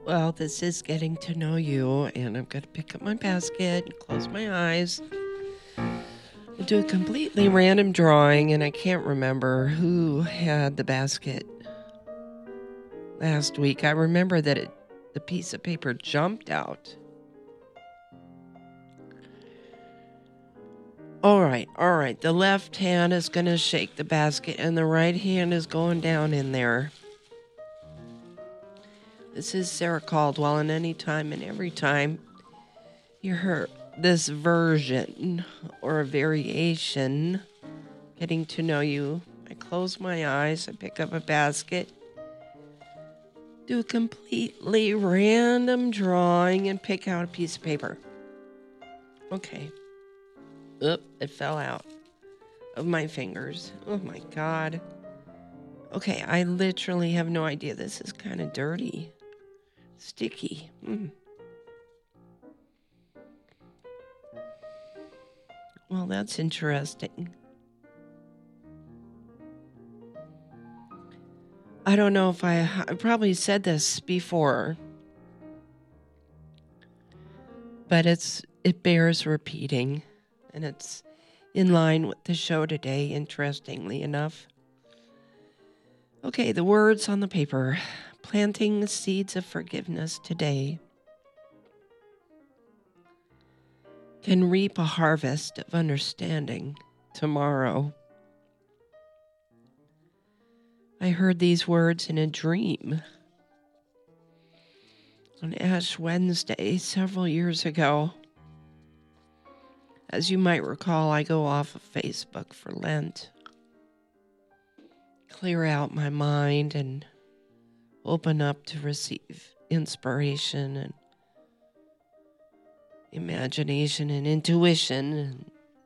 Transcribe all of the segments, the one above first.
Well, this is getting to know you, and I'm going to pick up my basket and close my eyes. I'll do a completely random drawing, and I can't remember who had the basket last week. I remember that the piece of paper jumped out. All right. The left hand is going to shake the basket, and the right hand is going down in there. This is Sarah Caldwell, and anytime and every time you hear this version or a variation, getting to know you, I close my eyes, I pick up a basket, do a completely random drawing, and pick out a piece of paper. Okay. Oop, it fell out of my fingers. Oh my God. Okay, I literally have no idea. This is kind of dirty. Sticky. Well, that's interesting. I don't know if I probably said this before, but it bears repeating, and it's in line with the show today, interestingly enough. Okay, the words on the paper. Planting seeds of forgiveness today can reap a harvest of understanding tomorrow. I heard these words in a dream on Ash Wednesday several years ago. As you might recall, I go off of Facebook for Lent, clear out my mind and open up to receive inspiration and imagination and intuition.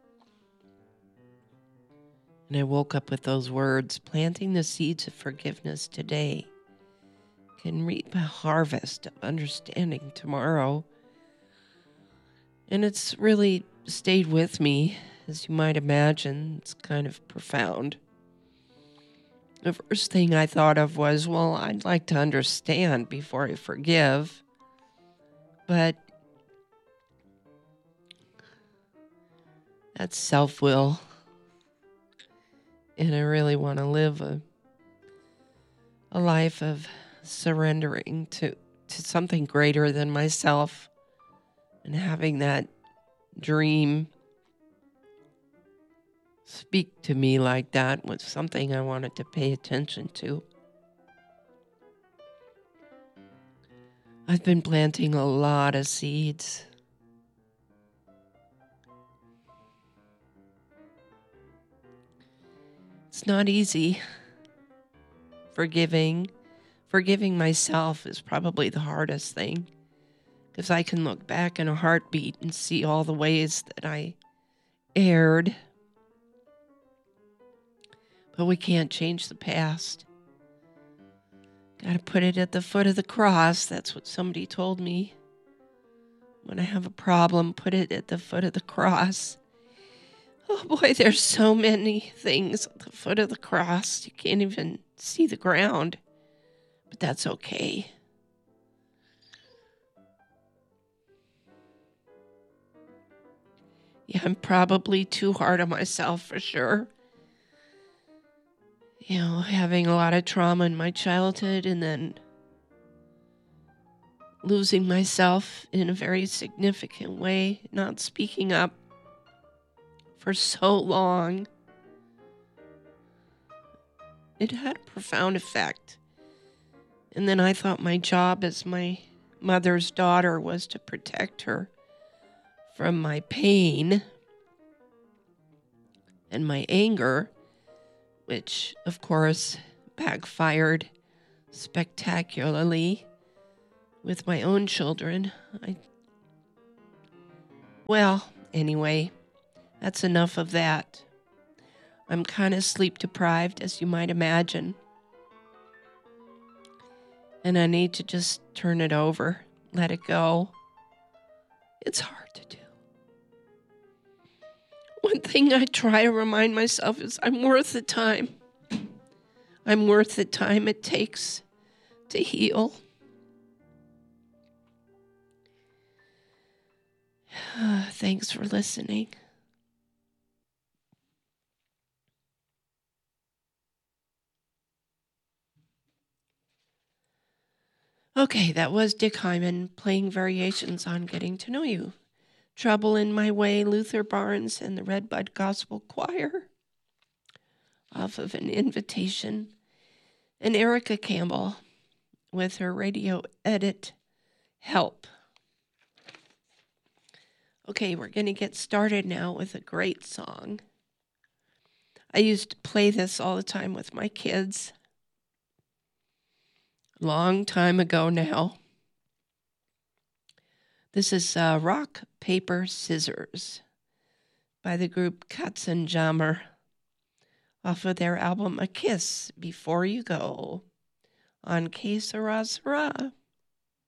And I woke up with those words, planting the seeds of forgiveness today can reap a harvest of understanding tomorrow. And it's really stayed with me, as you might imagine. It's kind of profound. The first thing I thought of was, well, I'd like to understand before I forgive. But that's self-will. And I really want to live a life of surrendering to something greater than myself, and having that dream speak to me like that was something I wanted to pay attention to. I've been planting a lot of seeds. It's not easy. Forgiving myself is probably the hardest thing, because I can look back in a heartbeat and see all the ways that I erred. But we can't change the past. Got to put it at the foot of the cross. That's what somebody told me. When I have a problem, put it at the foot of the cross. Oh boy, there's so many things at the foot of the cross. You can't even see the ground. But that's okay. Yeah, I'm probably too hard on myself for sure. Having a lot of trauma in my childhood and then losing myself in a very significant way, not speaking up for so long. It had a profound effect. And then I thought my job as my mother's daughter was to protect her from my pain and my anger, which, of course, backfired spectacularly with my own children. Anyway, that's enough of that. I'm kind of sleep deprived, as you might imagine. And I need to just turn it over, let it go. It's hard to do. One thing I try to remind myself is I'm worth the time. I'm worth the time it takes to heal. Thanks for listening. Okay, that was Dick Hyman playing variations on Getting to Know You. Trouble in My Way, Luther Barnes and the Redbud Gospel Choir off of An Invitation. And Erica Campbell with her radio edit, Help. Okay, we're going to get started now with a great song. I used to play this all the time with my kids. Long time ago now. This is Rock, Paper, Scissors by the group Katzenjammer off of their album A Kiss Before You Go on Que Sera Sera.